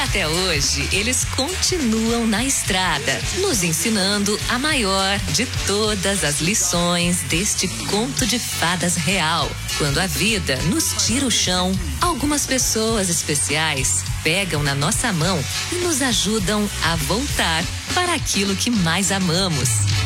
até hoje, eles continuam na estrada, nos ensinando a maior de todas as lições deste conto de fadas real. Quando a vida nos tira o chão, algumas pessoas especiais pegam na nossa mão e nos ajudam a voltar para aquilo que mais amamos.